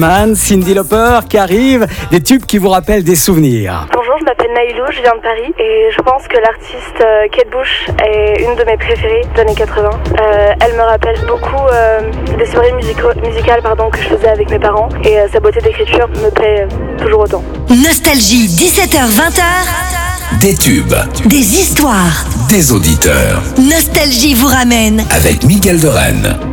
Man, Cyndi Lauper qui arrive, des tubes qui vous rappellent des souvenirs. Bonjour, je m'appelle Naïlou, je viens de Paris et je pense que l'artiste Kate Bush est une de mes préférées des années 80. Elle me rappelle beaucoup des soirées musicales que je faisais avec mes parents et sa beauté d'écriture me plaît toujours autant. Nostalgie, 17h-20h. Des tubes, des histoires, des auditeurs. Nostalgie vous ramène Avec Miguel de Rennes.